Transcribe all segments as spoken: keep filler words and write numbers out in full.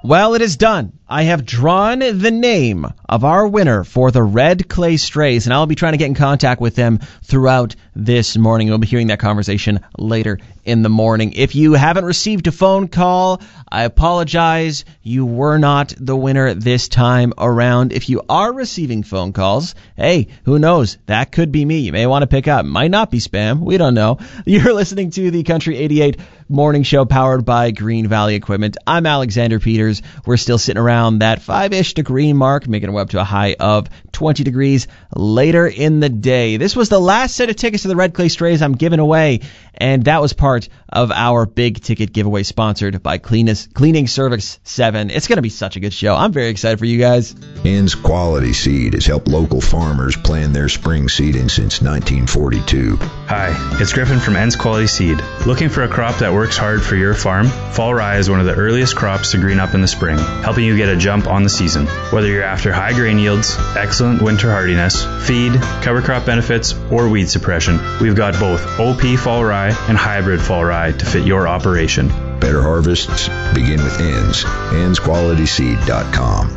Well, it is done. I have drawn the name of our winner for the Red Clay Strays, and I'll be trying to get in contact with them throughout this morning. We'll be hearing that conversation later in the morning. If you haven't received a phone call, I apologize. You were not the winner this time around. If you are receiving phone calls, hey, who knows? That could be me. You may want to pick up. Might not be spam. We don't know. You're listening to the Country eighty-eight Morning Show powered by Green Valley Equipment. I'm Alexander Peters. We're still sitting around that five-ish degree mark, making it up to a high of twenty degrees later in the day. This was the last set of tickets to the Red Clay Strays I'm giving away, and that was part of our big ticket giveaway sponsored by Cleanest, Cleaning Service seven. It's going to be such a good show. I'm very excited for you guys. Ends Quality Seed has helped local farmers plan their spring seeding since nineteen forty-two. Hi, it's Griffin from Ends Quality Seed. Looking for a crop that works hard for your farm? Fall rye is one of the earliest crops to green up in the spring, helping you get a jump on the season. Whether you're after high grain yields, excellent winter hardiness, feed, cover crop benefits, or weed suppression, we've got both O P fall rye and hybrid fall rye to fit your operation. Better harvests begin with Ends. ends quality seed dot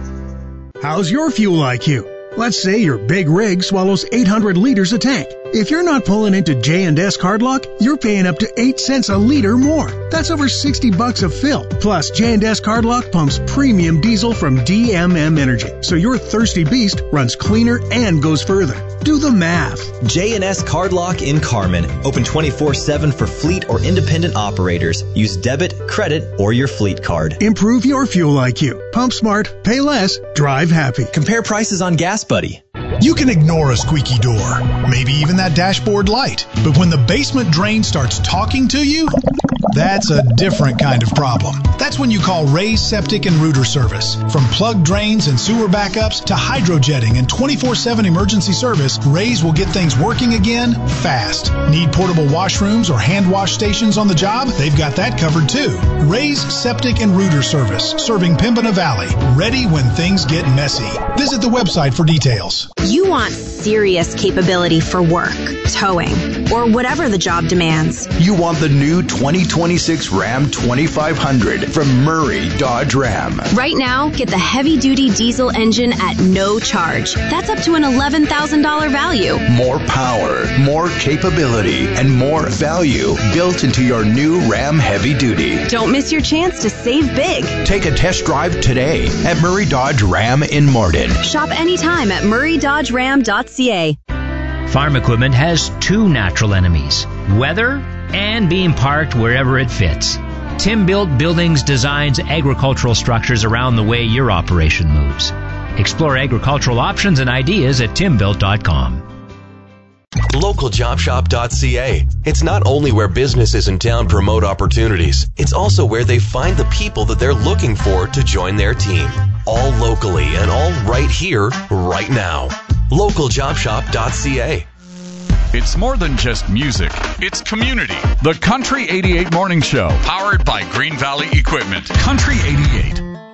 com. How's your fuel I Q? Let's say your big rig swallows eight hundred liters a tank. If you're not pulling into J and S Cardlock, you're paying up to eight cents a liter more. That's over sixty bucks a fill. Plus, J and S Cardlock pumps premium diesel from D M M Energy, so your thirsty beast runs cleaner and goes further. Do the math. J and S Cardlock in Carmen. Open twenty-four seven for fleet or independent operators. Use debit, credit, or your fleet card. Improve your fuel I Q. Pump smart, pay less, drive happy. Compare prices on Gas Buddy. You can ignore a squeaky door, maybe even that dashboard light. But when the basement drain starts talking to you, that's a different kind of problem. That's when you call Ray's Septic and Rooter Service. From plugged drains and sewer backups to hydrojetting and twenty-four seven emergency service, Ray's will get things working again fast. Need portable washrooms or hand wash stations on the job? They've got that covered too. Ray's Septic and Rooter Service, serving Pembina Valley. Ready when things get messy. Visit the website for details. You want serious capability for work, towing, or whatever the job demands. You want the new twenty twenty-six Ram twenty-five hundred from Murray Dodge Ram. Right now, get the heavy-duty diesel engine at no charge. That's up to an eleven thousand dollars value. More power, more capability, and more value built into your new Ram Heavy Duty. Don't miss your chance to save big. Take a test drive today at Murray Dodge Ram in Morden. Shop anytime at murray dodge ram dot c a. Farm equipment has two natural enemies, weather and being parked wherever it fits. Tim Built Buildings designs agricultural structures around the way your operation moves. Explore agricultural options and ideas at tim built dot com. local job shop dot c a. It's not only where businesses in town promote opportunities, it's also where they find the people that they're looking for to join their team. All locally and all right here, right now. local job shop dot c a. It's more than just music. It's community. The Country eighty-eight Morning Show, powered by Green Valley Equipment. Country eighty-eight.